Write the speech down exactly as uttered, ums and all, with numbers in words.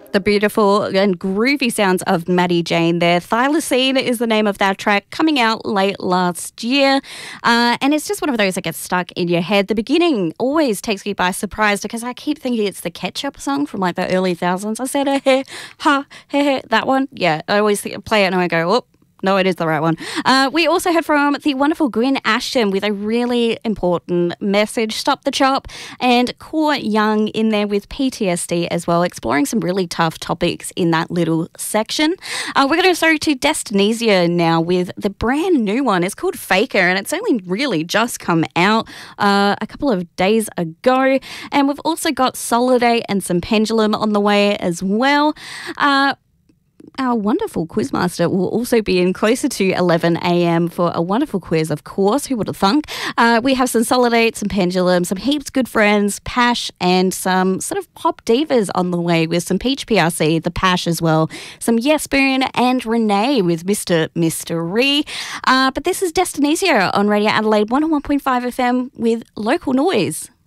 The beautiful and groovy sounds of Maddie Jane there. Thylacine is the name of that track, coming out late last year. Uh, and it's just one of those that gets stuck in your head. The beginning always takes me by surprise because I keep thinking it's the Ketchup song from like the early thousands. I said, eh, eh, ha, he, he, that one. Yeah, I always think, play it and I go, oh. No, it is the right one. Uh, we also heard from the wonderful Gwyn Ashton with a really important message, Stop the Chop, and Core Young in there with P T S D as well, exploring some really tough topics in that little section. Uh, we're going to go to Destinesia now with the brand new one. It's called Faker, and it's only really just come out uh, a couple of days ago. And we've also got Solidate and some Pendulum on the way as well. Uh, Our wonderful quizmaster will also be in closer to eleven a.m. for a wonderful quiz, of course. Who would have thunk? Uh, we have some Solidate, some Pendulum, some heaps good friends, Pash, and some sort of pop divas on the way with some Peach P R C, the Pash as well, some Yes Spoon and Renee with Mister Mystery. Uh, but this is Destinesia on Radio Adelaide one oh one point five F M with local noise.